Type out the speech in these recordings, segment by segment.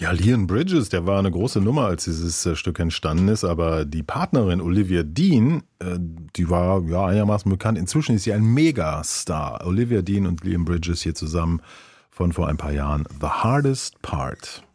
Ja, Leon Bridges, der war eine große Nummer, als dieses Stück entstanden ist, aber die Partnerin Olivia Dean, die war ja einigermaßen bekannt. Inzwischen ist sie ein Megastar. Olivia Dean und Leon Bridges hier zusammen von vor ein paar Jahren. The Hardest Part.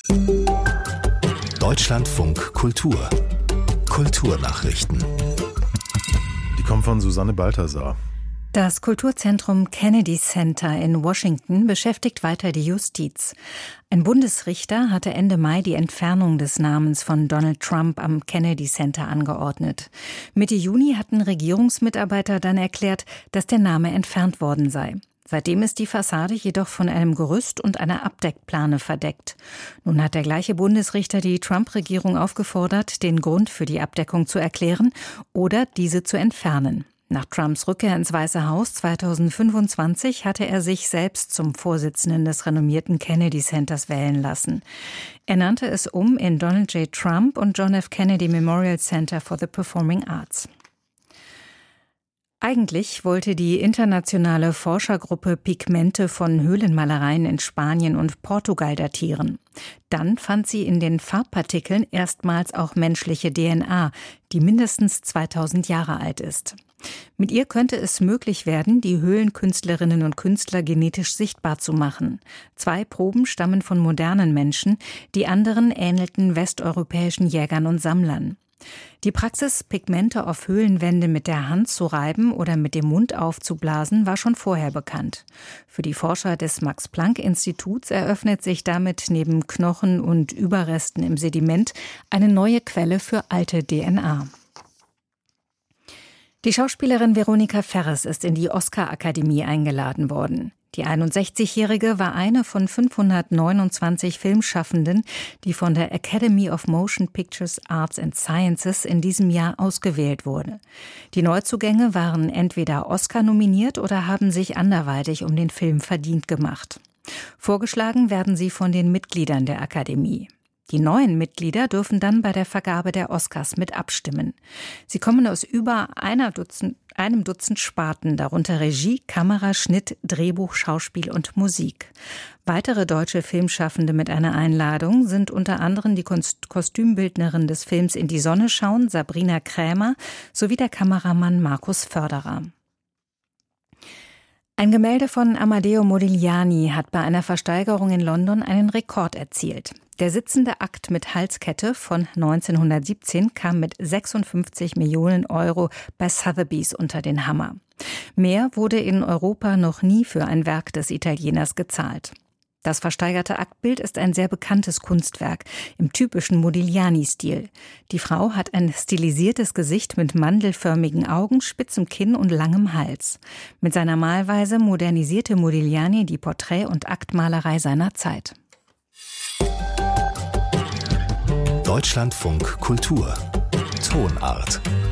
Deutschlandfunk Kultur. Kulturnachrichten. Die kommen von Susanne Balthasar. Das Kulturzentrum Kennedy Center in Washington beschäftigt weiter die Justiz. Ein Bundesrichter hatte Ende Mai die Entfernung des Namens von Donald Trump am Kennedy Center angeordnet. Mitte Juni hatten Regierungsmitarbeiter dann erklärt, dass der Name entfernt worden sei. Seitdem ist die Fassade jedoch von einem Gerüst und einer Abdeckplane verdeckt. Nun hat der gleiche Bundesrichter die Trump-Regierung aufgefordert, den Grund für die Abdeckung zu erklären oder diese zu entfernen. Nach Trumps Rückkehr ins Weiße Haus 2025 hatte er sich selbst zum Vorsitzenden des renommierten Kennedy Centers wählen lassen. Er nannte es um in Donald J. Trump und John F. Kennedy Memorial Center for the Performing Arts. Eigentlich wollte die internationale Forschergruppe Pigmente von Höhlenmalereien in Spanien und Portugal datieren. Dann fand sie in den Farbpartikeln erstmals auch menschliche DNA, die mindestens 2000 Jahre alt ist. Mit ihr könnte es möglich werden, die Höhlenkünstlerinnen und Künstler genetisch sichtbar zu machen. 2 Proben stammen von modernen Menschen, die anderen ähnelten westeuropäischen Jägern und Sammlern. Die Praxis, Pigmente auf Höhlenwände mit der Hand zu reiben oder mit dem Mund aufzublasen, war schon vorher bekannt. Für die Forscher des Max-Planck-Instituts eröffnet sich damit neben Knochen und Überresten im Sediment eine neue Quelle für alte DNA. Die Schauspielerin Veronika Ferres ist in die Oscar-Akademie eingeladen worden. Die 61-Jährige war eine von 529 Filmschaffenden, die von der Academy of Motion Pictures Arts and Sciences in diesem Jahr ausgewählt wurde. Die Neuzugänge waren entweder Oscar nominiert oder haben sich anderweitig um den Film verdient gemacht. Vorgeschlagen werden sie von den Mitgliedern der Akademie. Die neuen Mitglieder dürfen dann bei der Vergabe der Oscars mit abstimmen. Sie kommen aus über einem Dutzend Sparten, darunter Regie, Kamera, Schnitt, Drehbuch, Schauspiel und Musik. Weitere deutsche Filmschaffende mit einer Einladung sind unter anderem die Kostümbildnerin des Films In die Sonne schauen, Sabrina Krämer, sowie der Kameramann Markus Förderer. Ein Gemälde von Amadeo Modigliani hat bei einer Versteigerung in London einen Rekord erzielt. Der sitzende Akt mit Halskette von 1917 kam mit 56 Millionen Euro bei Sotheby's unter den Hammer. Mehr wurde in Europa noch nie für ein Werk des Italieners gezahlt. Das versteigerte Aktbild ist ein sehr bekanntes Kunstwerk im typischen Modigliani-Stil. Die Frau hat ein stilisiertes Gesicht mit mandelförmigen Augen, spitzem Kinn und langem Hals. Mit seiner Malweise modernisierte Modigliani die Porträt- und Aktmalerei seiner Zeit. Deutschlandfunk Kultur. Tonart.